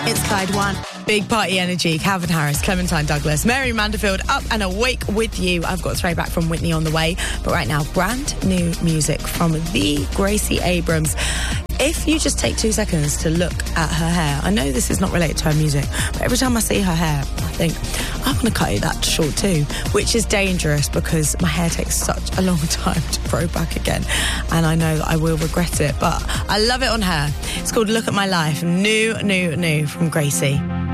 It's Clyde One. Big party energy. Calvin Harris, Clementine Douglas, Mary Manderfield, up and awake with you. I've got a throwback from Whitney on the way. But right now, brand new music from the Gracie Abrams. If you just take 2 seconds to look at her hair, I know this is not related to her music, but every time I see her hair, I think, I want to cut it that short too, which is dangerous because my hair takes such a long time to grow back again, and I know that I will regret it, but I love it on her. It's called Look at My Life, new from Gracie.